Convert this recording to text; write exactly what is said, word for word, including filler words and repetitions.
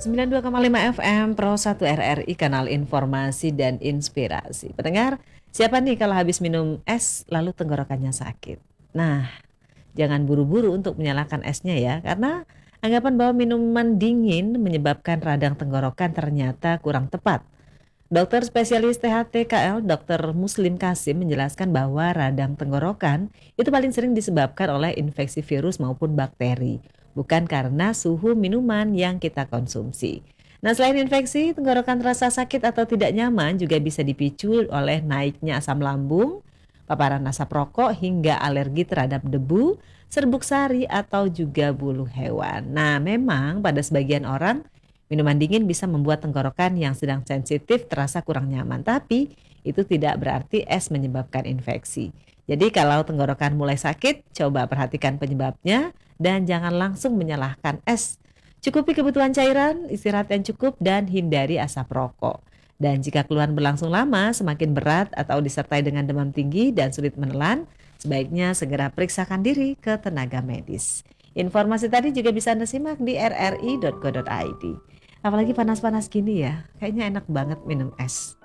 sembilan puluh dua koma lima F M Pro satu R R I, kanal informasi dan inspirasi. Pendengar, siapa nih kalau habis minum es lalu tenggorokannya sakit? Nah, jangan buru-buru untuk menyalakan esnya ya, karena anggapan bahwa minuman dingin menyebabkan radang tenggorokan ternyata kurang tepat. Dokter spesialis T H T K L, Dokter Muslim Kasim menjelaskan bahwa radang tenggorokan itu paling sering disebabkan oleh infeksi virus maupun bakteri, bukan karena suhu minuman yang kita konsumsi. Nah, selain infeksi, tenggorokan terasa sakit atau tidak nyaman juga bisa dipicu oleh naiknya asam lambung, paparan asap rokok, hingga alergi terhadap debu, serbuk sari, atau juga bulu hewan. Nah, memang pada sebagian orang minuman dingin bisa membuat tenggorokan yang sedang sensitif terasa kurang nyaman, tapi itu tidak berarti es menyebabkan infeksi. Jadi kalau tenggorokan mulai sakit, coba perhatikan penyebabnya dan jangan langsung menyalahkan es. Cukupi kebutuhan cairan, istirahat yang cukup, dan hindari asap rokok. Dan jika keluhan berlangsung lama, semakin berat atau disertai dengan demam tinggi dan sulit menelan, sebaiknya segera periksakan diri ke tenaga medis. Informasi tadi juga bisa Anda simak di r r i dot co dot i d. Apalagi panas-panas gini ya, kayaknya enak banget minum es.